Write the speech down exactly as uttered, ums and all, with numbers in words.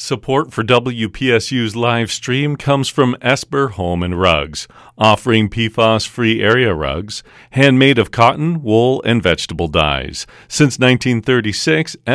Support for W P S U's live stream comes from Esper Home and Rugs, offering P FAS-free area rugs, handmade of cotton, wool, and vegetable dyes. Since nineteen thirty-six,